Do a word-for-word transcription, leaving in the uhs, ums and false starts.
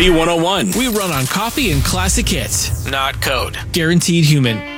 B one oh one. We run on coffee and classic hits. Not code. Guaranteed human.